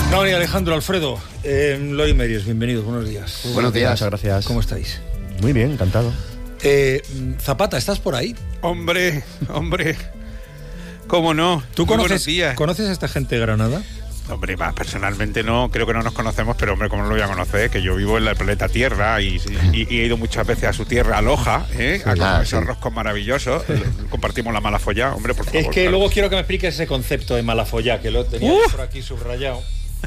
María, Alejandro, Alfredo, Eloy Mériez, bienvenidos, buenos días. Buenos días. Muchas gracias. ¿Cómo estáis? Muy bien, encantado. Zapata, ¿estás por ahí? Hombre, ¿cómo no? ¿Tú Muy conoces buenos días. a esta gente de Granada? Hombre, personalmente no, creo que no nos conocemos, pero hombre, ¿cómo no lo voy a conocer? Que yo vivo en el planeta Tierra y he ido muchas veces a su tierra, a Loja, a comer esos roscos maravillosos. Compartimos la mala follá, hombre, por favor. Es que luego quiero que me expliques ese concepto de malafollá, que lo tenía por aquí subrayado.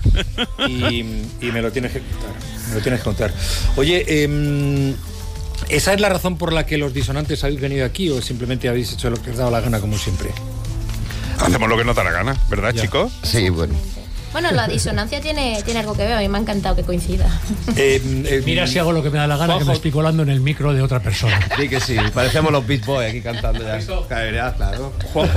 Y me lo tienes que contar. Oye, ¿esa es la razón por la que los disonantes habéis venido aquí o simplemente habéis hecho lo que os daba la gana como siempre? Hacemos lo que nos da la gana, ¿verdad, chicos? Sí, bueno. Bueno, la disonancia tiene algo que ver, a mí me ha encantado que coincida. Mira si hago lo que me da la gana, Juanjo, que me estoy colando en el micro de otra persona. Sí que sí, parecemos los Beach Boys aquí cantando ya. Caerá, claro.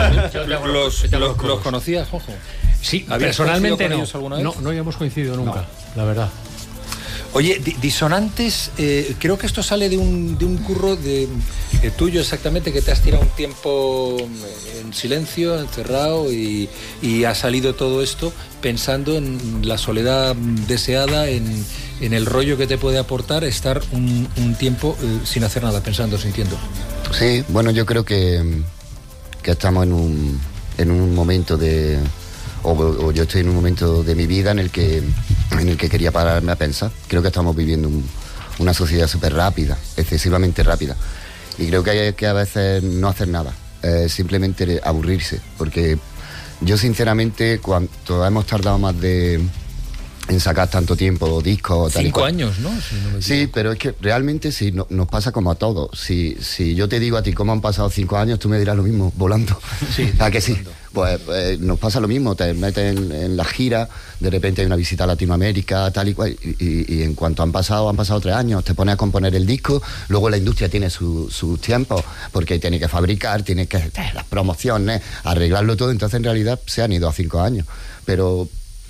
¿Los conocías, Juanjo? Sí, ¿Habías personalmente coincidido con no. ellos alguna vez? No habíamos coincidido nunca, la verdad. Oye, disonantes, creo que esto sale de un curro tuyo exactamente, que te has tirado un tiempo en silencio, encerrado, y ha salido todo esto pensando en la soledad deseada, en el rollo que te puede aportar estar un tiempo sin hacer nada, pensando, sintiendo. Sí, bueno, yo creo que estamos en un momento de... O yo estoy en un momento de mi vida en el que quería pararme a pensar. Creo que estamos viviendo una sociedad súper rápida, excesivamente rápida. Y creo que hay que a veces no hacer nada, simplemente aburrirse. Porque yo sinceramente, cuando hemos tardado más en sacar tanto tiempo discos... 5 años, ¿no? Si no me sí, pero es que realmente sí, nos pasa como a todos. Si yo te digo a ti cómo han pasado 5 años, tú me dirás lo mismo, volando. Sí, ¿A que sí? Pues nos pasa lo mismo, te metes en la gira, de repente hay una visita a Latinoamérica, tal y cual, y en cuanto han pasado 3 años, te pones a componer el disco, luego la industria tiene sus tiempos, porque tiene que fabricar, tiene que las promociones, arreglarlo todo, entonces en realidad se han ido a 5 años. Pero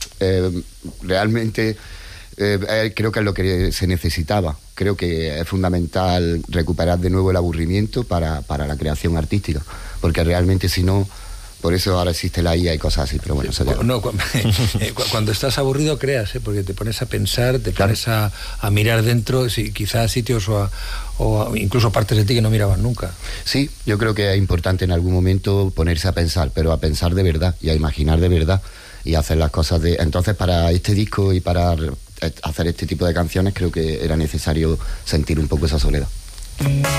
realmente creo que es lo que se necesitaba. Creo que es fundamental recuperar de nuevo el aburrimiento para la creación artística, porque realmente si no... Por eso ahora existe la IA y cosas así, pero bueno, eso ya... No, cuando estás aburrido creas, porque te pones a pensar, te pones a mirar dentro, quizás sitios o incluso partes de ti que no miraban nunca. Sí, yo creo que es importante en algún momento ponerse a pensar, pero a pensar de verdad y a imaginar de verdad y hacer las cosas de... Entonces, para este disco y para hacer este tipo de canciones creo que era necesario sentir un poco esa soledad.